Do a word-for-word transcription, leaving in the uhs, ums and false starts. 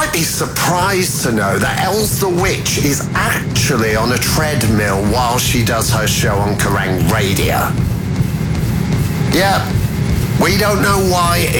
might be surprised to know that Els the Witch is actually on a treadmill while she does her show on Kerrang Radio. Yeah, we don't know why